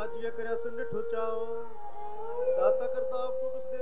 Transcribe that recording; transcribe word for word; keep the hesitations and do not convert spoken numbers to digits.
जिया करया सुन ठुचाओ दाता करता आपको कुछ